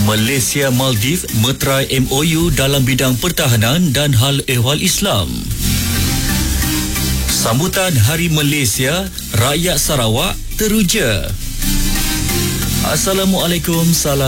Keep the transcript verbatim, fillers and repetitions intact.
Malaysia Maldives meterai M O U dalam bidang pertahanan dan hal ehwal Islam. Sambutan Hari Malaysia, rakyat Sarawak teruja. Assalamualaikum, salam